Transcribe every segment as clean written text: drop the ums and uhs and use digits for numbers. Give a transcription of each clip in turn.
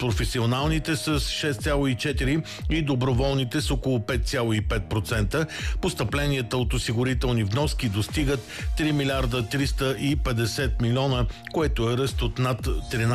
професионалните с 6,4% и доброволните с около 5,5%. Постъпленията от осигурителни вноски достигат 3 милиарда 350 милиона, което е ръст от над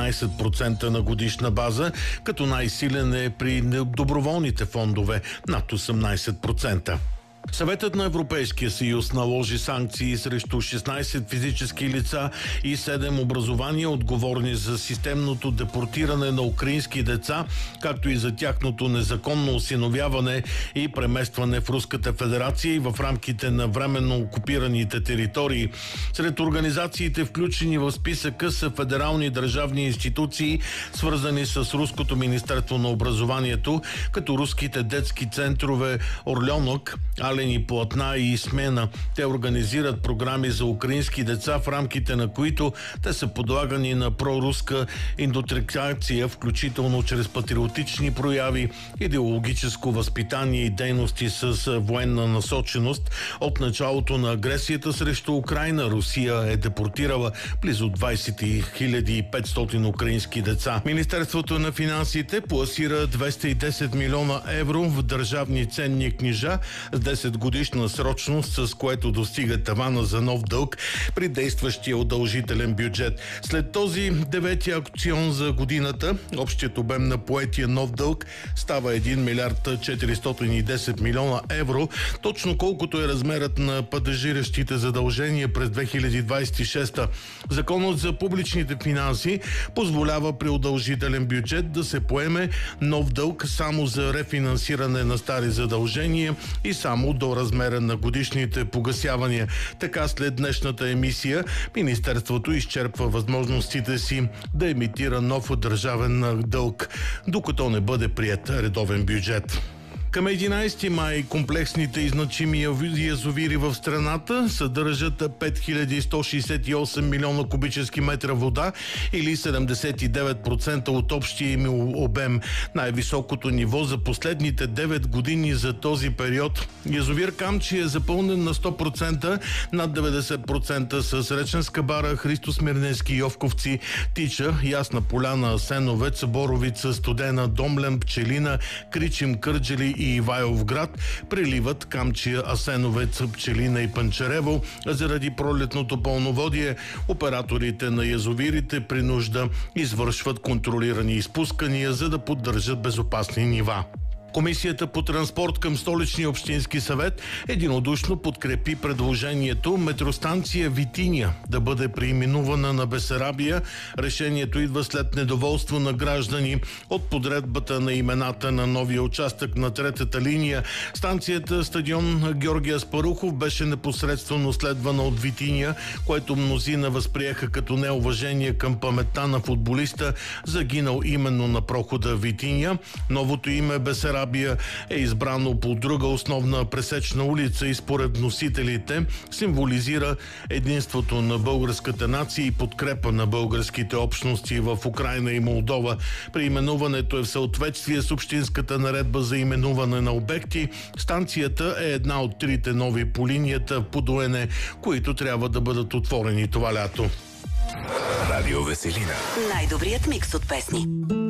13% на годишна база, като най-силен е при доброволните фондове над 18%. Съветът на Европейския съюз наложи санкции срещу 16 физически лица и 7 образования, отговорни за системното депортиране на украински деца, както и за тяхното незаконно осиновяване и преместване в Руската федерация и в рамките на временно окупираните територии. Сред организациите, включени в списъка, са федерални държавни институции, свързани с Руското министерство на образованието, като руските детски центрове Орленок, Алени платна и Смена. Те организират програми за украински деца, в рамките на които те са подлагани на проруска индоктринация, включително чрез патриотични прояви, идеологическо възпитание и дейности с военна насоченост. От началото на агресията срещу Украйна Русия е депортирала близо 20 500 украински деца. Министерството на финансите пласира 210 милиона евро в държавни ценни книжа с 10-годишна срочност, с което достига тавана за нов дълг при действащия удължителен бюджет. След този 9-ти аукцион за годината, общият обем на поетия нов дълг става 1 милиард 410 милиона евро, точно колкото е размерът на падежиращите задължения през 2026. Законът за публичните финанси позволява при удължителен бюджет да се поеме нов дълг само за рефинансиране на стари задължения и само до размера на годишните погасявания. Така, след днешната емисия, Министерството изчерпва възможностите си да емитира нов държавен дълг, докато не бъде приет редовен бюджет. Към 11 май комплексните и значими язовири в страната съдържат 5168 милиона кубически метра вода или 79% от общия им обем. Най-високото ниво за последните 9 години за този период. Язовир Камчия е запълнен на 100%, над 90% с Реченска бара, Христо Смирненски, Йовковци, Тича, Ясна поляна, Асеновец, Боровица, Студена, Домлен, Пчелина, Кричим, Кърджали и Ивайловград, преливат Камчия, Асеновец, Пчелина и Панчарево. Заради пролетното пълноводие операторите на язовирите при нужда извършват контролирани изпускания, за да поддържат безопасни нива. Комисията по транспорт към Столичния общински съвет единодушно подкрепи предложението метростанция Витиня да бъде преименувана на Бесарабия. Решението идва след недоволство на граждани от подредбата на имената на новия участък на третата линия. Станцията стадион Георги Аспарухов беше непосредствено следвана от Витиня, което мнозина възприеха като неуважение към паметта на футболиста, загинал именно на прохода Витиня. Новото име Бесарабия е избрано по друга основна пресечна улица и според вносителите символизира единството на българската нация и подкрепа на българските общности в Украйна и Молдова. Преименуването е в съответствие с общинската наредба за именуване на обекти. Станцията е една от трите нови по линията Подуене, които трябва да бъдат отворени това лято. Радио Веселина. Най-добрият микс от песни.